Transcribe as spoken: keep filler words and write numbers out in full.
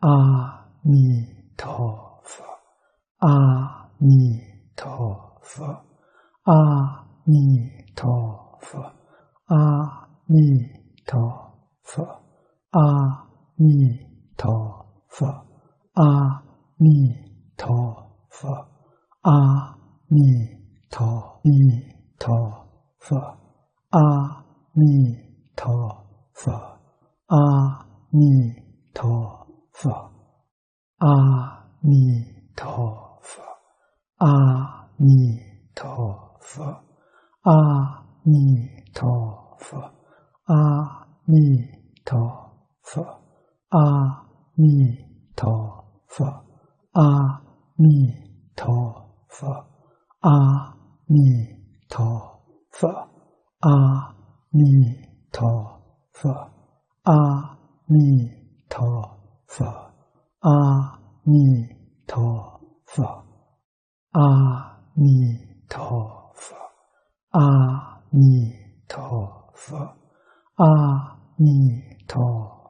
阿弥陀佛，阿弥陀佛，阿弥陀佛，阿弥陀佛，阿弥陀佛，阿弥陀佛，阿弥陀弥陀佛，阿弥陀佛，阿弥陀佛，阿弥陀佛，阿弥陀佛，阿弥陀佛，阿弥陀佛，阿弥陀佛，阿弥陀佛，阿弥陀佛，阿弥陀佛，阿弥陀佛，阿弥陀佛，阿弥陀佛，阿弥陀佛，阿弥陀